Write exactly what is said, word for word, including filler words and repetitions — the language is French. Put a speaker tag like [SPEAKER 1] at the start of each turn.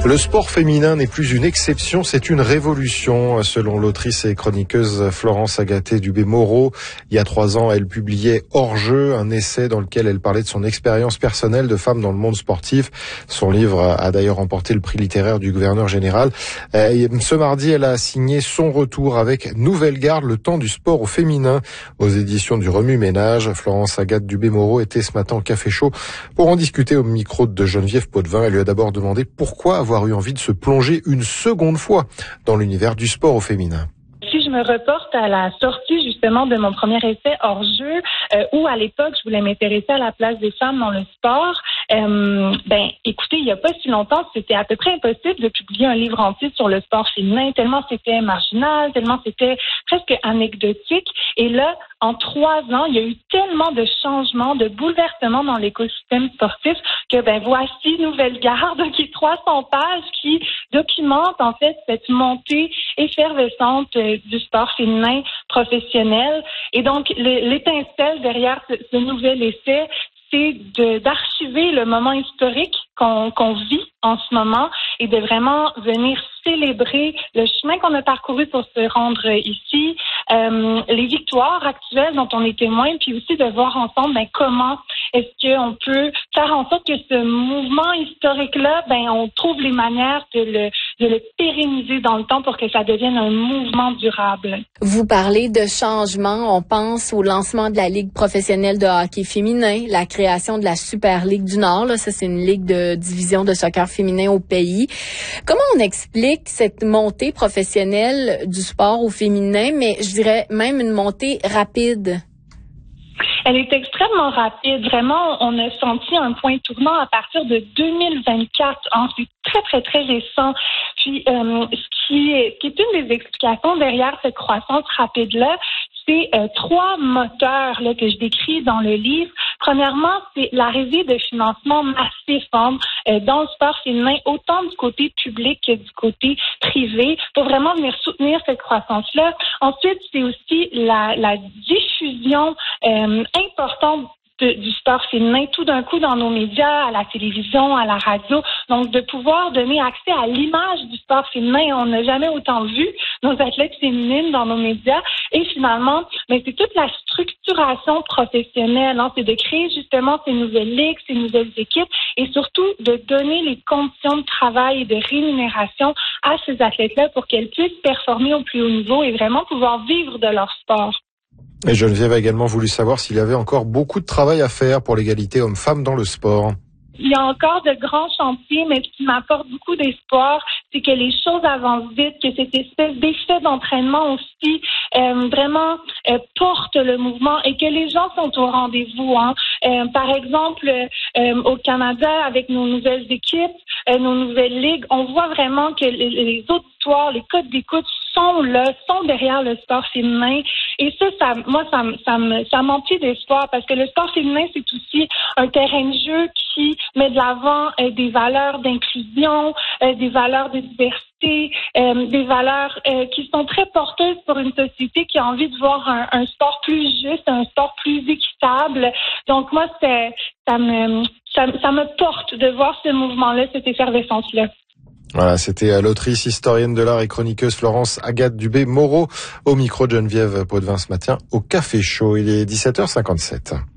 [SPEAKER 1] Le sport féminin n'est plus une exception, c'est une révolution, selon l'autrice et chroniqueuse Florence Agathé-Dubé-Moreau. Il y a trois ans, elle publiait Hors-jeu, un essai dans lequel elle parlait de son expérience personnelle de femme dans le monde sportif. Son livre a d'ailleurs remporté le prix littéraire du gouverneur général. Ce mardi, elle a signé son retour avec Nouvelle Garde, le temps du sport au féminin, aux éditions du Remue-Ménage. Florence Agathé-Dubé-Moreau était ce matin au Café Chaud pour en discuter au micro de Geneviève Potvin. Elle lui a d'abord demandé pourquoi avoir eu envie de se plonger une seconde fois dans l'univers du sport au féminin.
[SPEAKER 2] Si je me reporte à la sortie justement de mon premier essai Hors-jeu, euh, où à l'époque je voulais m'intéresser à la place des femmes dans le sport, euh, ben écoutez, il n'y a pas si longtemps, c'était à peu près impossible de publier un livre entier sur le sport féminin, tellement c'était marginal, tellement c'était presque anecdotique. Et là, en trois ans, il y a eu tellement de changements, de bouleversements dans l'écosystème sportif que ben voici Nouvelle Garde, qui est trois cents pages, qui documente en fait cette montée effervescente euh, du sport féminin professionnel. Et donc, l'étincelle derrière ce, ce nouvel essai, c'est de, d'archiver le moment historique qu'on, qu'on vit en ce moment et de vraiment venir célébrer le chemin qu'on a parcouru pour se rendre ici, euh, les victoires actuelles dont on est témoin, puis aussi de voir ensemble ben, comment est-ce qu'on peut faire en sorte que ce mouvement historique-là, ben on trouve les manières de le, de le pérenniser dans le temps pour que ça devienne un mouvement durable.
[SPEAKER 3] Vous parlez de changement, on pense au lancement de la Ligue professionnelle de hockey féminin, la création de la Super Ligue du Nord, là, ça c'est une ligue de division de soccer féminin au pays. Comment on explique cette montée professionnelle du sport au féminin, mais je dirais même une montée rapide?
[SPEAKER 2] Elle est extrêmement rapide. Vraiment, on a senti un point tournant à partir de deux mille vingt-quatre. Hein. C'est très, très, très récent. Puis, euh, ce qui est, ce qui est une des explications derrière cette croissance rapide-là, c'est euh, trois moteurs là, que je décris dans le livre. Premièrement, c'est l'arrivée de financement massif hein, euh, dans le sport féminin, autant du côté public que du côté privé, pour vraiment venir soutenir cette croissance-là. Ensuite, c'est aussi la, la diffusion euh, importante De, du sport féminin tout d'un coup dans nos médias, à la télévision, à la radio. Donc, de pouvoir donner accès à l'image du sport féminin. On n'a jamais autant vu nos athlètes féminines dans nos médias. Et finalement, ben, c'est toute la structuration professionnelle. Hein. C'est de créer justement ces nouvelles ligues, ces nouvelles équipes et surtout de donner les conditions de travail et de rémunération à ces athlètes-là pour qu'elles puissent performer au plus haut niveau et vraiment pouvoir vivre de leur sport.
[SPEAKER 1] Et Geneviève a également voulu savoir s'il y avait encore beaucoup de travail à faire pour l'égalité hommes-femmes dans le sport.
[SPEAKER 2] Il y a encore de grands chantiers, mais ce qui m'apporte beaucoup d'espoir, c'est que les choses avancent vite, que cette espèce d'effet d'entraînement aussi euh, vraiment euh, porte le mouvement et que les gens sont au rendez-vous. Hein. Euh, par exemple, euh, au Canada, avec nos nouvelles équipes, euh, nos nouvelles ligues, on voit vraiment que les, les auditoires, les codes d'écoute sont là, sont derrière le sport féminin. Et ça, ça moi, ça, ça, me, ça m'emplit d'espoir parce que le sport féminin, c'est aussi un terrain de jeu qui met de l'avant euh, des valeurs d'inclusion, euh, des valeurs de diversité, euh, des valeurs euh, qui sont très porteuses pour une société qui a envie de voir un, un sport plus juste, un sport plus équitable. Donc moi, c'est, ça me, ça, ça me porte de voir ce mouvement-là, cette effervescence-là.
[SPEAKER 1] Voilà, c'était l'autrice, historienne de l'art et chroniqueuse Florence Agathé-Dubé-Moreau au micro de Geneviève Potvin ce matin au Café Chaud. Il est dix-sept heures cinquante-sept.